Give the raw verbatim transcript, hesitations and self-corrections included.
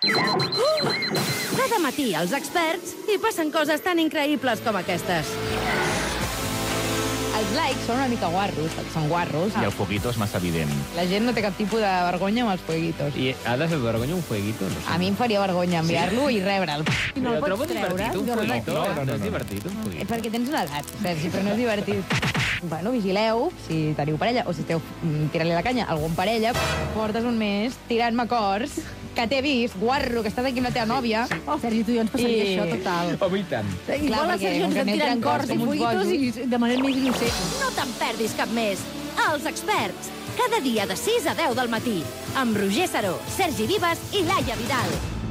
Cada matí els experts hi passen coses tan increïbles com aquestes. Els likes són una mica guarros, són guarros. I el fueguito és massa evident. La gent no té cap tipus de vergonya amb els fueguitos. I ha de fer vergonya un fueguito? No sé. A mi em faria vergonya enviar-lo i rebre'l. I no el pots treure? Un fueguito? No, no, no, no és no. divertit, un fueguito. Perquè tens una edat, Sergi, però no és divertit. Bueno, vigileu, si teniu parella o si esteu mm, tirant-li la canya a algun parella, portes un mes tirant-me cors que t'he vist, guarro, que estàs aquí amb la teva nòvia. Oh, Sergi, tu i jo ens passaria I- això, total. Home, i tant. Igual Clar, la perquè Sergi com ens que en anem tiren tirant cors cors i com uns fueguitos bojos. i demanem més grosser. No te'n perdis cap més. Els experts, cada dia de sis a deu del matí, amb Roger Saró, Sergi Vives i Laia Vidal.